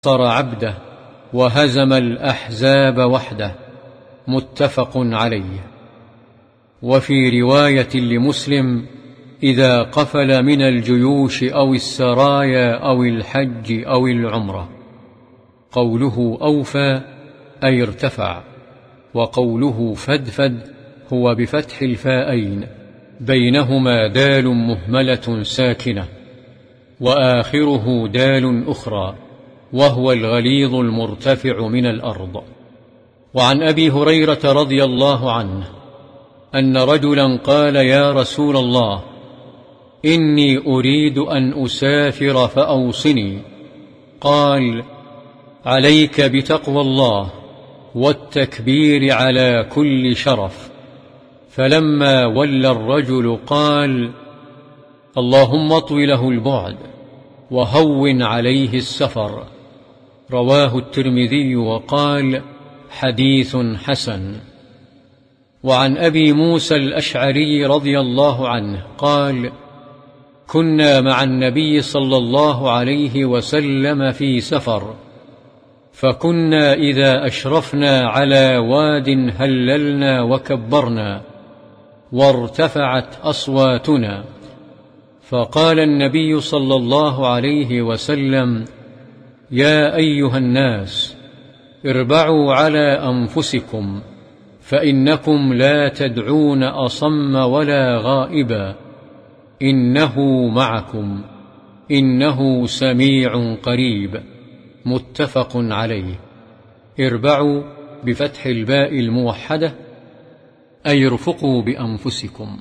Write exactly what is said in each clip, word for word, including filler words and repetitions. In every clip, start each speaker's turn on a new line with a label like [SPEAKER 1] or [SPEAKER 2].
[SPEAKER 1] نصر عبده وهزم الأحزاب وحده. متفق عليه. وفي رواية لمسلم: إذا قفل من الجيوش أو السرايا أو الحج أو العمرة. قوله أوفى أي ارتفع، وقوله فدفد هو بفتح الفاءين بينهما دال مهملة ساكنة وآخره دال أخرى، وهو الغليظ المرتفع من الأرض. وعن أبي هريرة رضي الله عنه أن رجلا قال: يا رسول الله، إني أريد أن أسافر فأوصني. قال: عليك بتقوى الله والتكبير على كل شرف. فلما ولى الرجل قال: اللهم اطو له البعد وهون عليه السفر. رواه الترمذي وقال: حديث حسن. وعن أبي موسى الأشعري رضي الله عنه قال: كنا مع النبي صلى الله عليه وسلم في سفر، فكنا إذا أشرفنا على واد هللنا وكبرنا وارتفعت أصواتنا، فقال النبي صلى الله عليه وسلم: يا أيها الناس، اربعوا على أنفسكم، فإنكم لا تدعون أصم ولا غائبا، إنه معكم، إنه سميع قريب. متفق عليه. اربعوا بفتح الباء الموحدة أي ارفقوا بأنفسكم.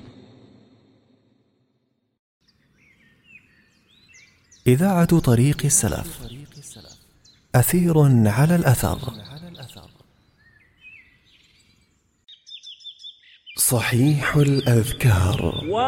[SPEAKER 2] إذاعة طريق السلف، أثير على الأثر. صحيح الأذكار.